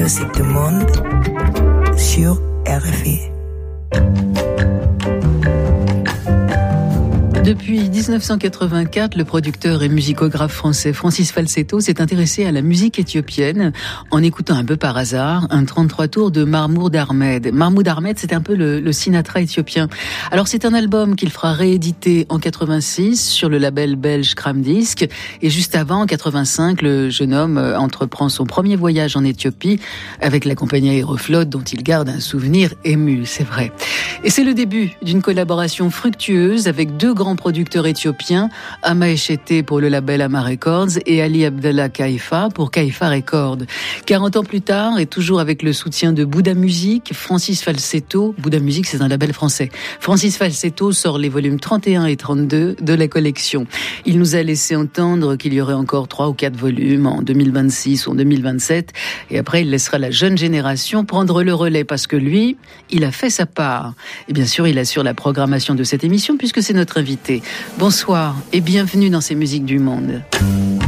musique du monde sur RFI. Depuis 1984, le producteur et musicographe français Francis Falsetto s'est intéressé à la musique éthiopienne en écoutant un peu par hasard un 33 tours de Mahmoud Ahmed. Mahmoud Ahmed, c'est un peu le Sinatra éthiopien. Alors c'est un album qu'il fera rééditer en 86 sur le label belge Kramdisc. Et juste avant, en 85, le jeune homme entreprend son premier voyage en Éthiopie avec la compagnie Aeroflot dont il garde un souvenir ému, c'est vrai. Et c'est le début d'une collaboration fructueuse avec deux grands producteurs éthiopiens, Ama Eshete pour le label Ama Records et Ali Abdallah Kaifa pour Kaifa Records. 40 ans plus tard, et toujours avec le soutien de Bouddha Music, Francis Falsetto, Bouddha Music c'est un label français, Francis Falsetto sort les volumes 31 et 32 de la collection. Il nous a laissé entendre qu'il y aurait encore 3 ou 4 volumes en 2026 ou en 2027, et après il laissera la jeune génération prendre le relais parce que lui, il a fait sa part. Et bien sûr, il assure la programmation de cette émission puisque c'est notre invité. Bonsoir et bienvenue dans ces musiques du monde.